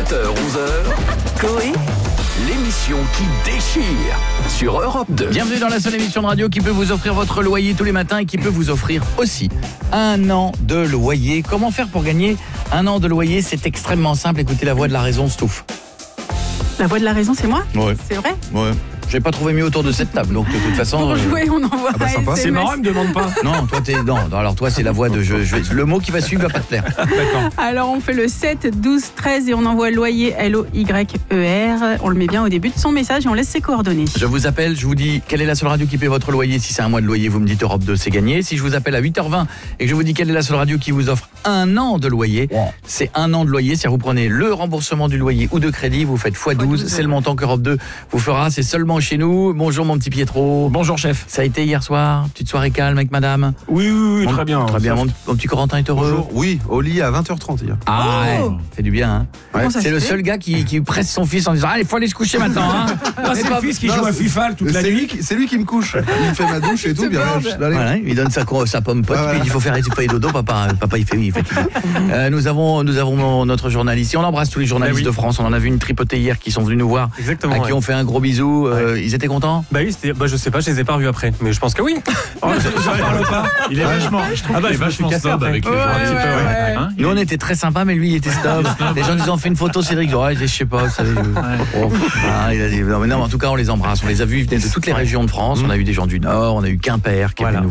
7h-11h, Coé, l'émission qui déchire sur Europe 2. Bienvenue dans la seule émission de radio qui peut vous offrir votre loyer tous les matins et qui peut vous offrir aussi un an de loyer. Comment faire pour gagner un an de loyer? C'est extrêmement simple. Écoutez la voix de la raison, Stouff. La voix de la raison, c'est moi? Ouais. C'est vrai? Ouais. J'ai pas trouvé mieux autour de cette table, donc de toute façon... Pour jouer, on envoie un sympa. SMS. C'est marrant, il me demande pas. Non, toi t'es... Non, alors toi c'est la voix de... le mot qui va suivre va pas te plaire. D'accord. Alors on fait le 7, 12, 13 et on envoie loyer LOYER. On le met bien au début de son message et on laisse ses coordonnées. Je vous appelle, je vous dis quelle est la seule radio qui paie votre loyer. Si c'est un mois de loyer, vous me dites Europe 2, c'est gagné. Si je vous appelle à 8h20 et que je vous dis quelle est la seule radio qui vous offre un an de loyer, c'est un an de loyer. C'est-à-dire vous prenez le remboursement du loyer ou de crédit, vous faites x12, c'est le montant qu'Europe 2 vous fera. C'est seulement chez nous. Bonjour mon petit Pietro. Bonjour chef. Ça a été hier soir, petite soirée calme avec madame. Oui, très bien. Très bien, mon petit Corentin est heureux. Bonjour. Oui, au lit à 20h30 hier. Ah Oh. ouais, c'est du bien. Hein. Comment ça C'est se le fait seul gars qui presse son fils en disant il faut aller se coucher maintenant. Hein. C'est le fils qui joue à FIFA toute la nuit. C'est lui qui me couche. Il me fait ma douche et tout. Bien, Voilà, il donne sa pomme pote, puis il dit il faut faire dodo, papa il fait. Nous avons notre journaliste, et on embrasse tous les journalistes de France. On en a vu une tripotée hier qui sont venus nous voir, Exactement, à qui on fait un gros bisou. Ils étaient contents? Bah oui, je sais pas, je les ai pas revus après, mais je pense que oui. Oh, j'en parle pas. Il est vachement. Il est vachement snob avec les gens un petit peu. Ouais. Hein, Nous on était très sympa, mais lui il était snob. Les gens nous ont fait une photo, Cédric, je sais pas, vous savez. Il a dit, non, mais en tout cas on les embrasse, on les a vus, ils venaient de toutes les régions de France. On a eu des gens du Nord, on a eu Quimper qui est venu nous